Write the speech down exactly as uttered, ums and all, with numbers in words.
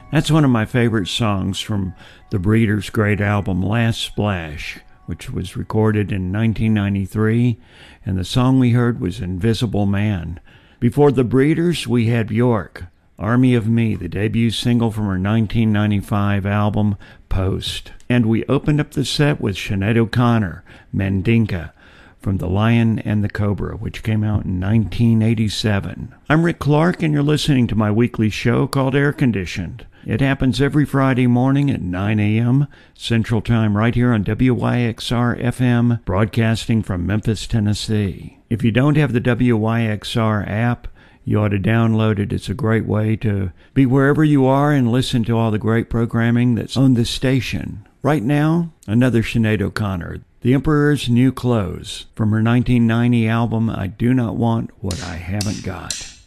That's one of my favorite songs from the Breeders' great album Last Splash, which was recorded in nineteen ninety-three, and the song we heard was Invisible Man. Before the Breeders, we had Bjork, Army of Me, the debut single from her nineteen ninety-five album Post. And we opened up the set with Sinead O'Connor, Mandinka, from The Lion and the Cobra, which came out in nineteen eighty-seven. I'm Rick Clark, and you're listening to my weekly show called Air Conditioned. It happens every Friday morning at nine a.m. Central Time right here on W Y X R F M, broadcasting from Memphis, Tennessee. If you don't have the W Y X R app, you ought to download it. It's a great way to be wherever you are and listen to all the great programming that's on the station. Right now, another Sinead O'Connor, The Emperor's New Clothes, from her nineteen ninety album, I Do Not Want What I Haven't Got.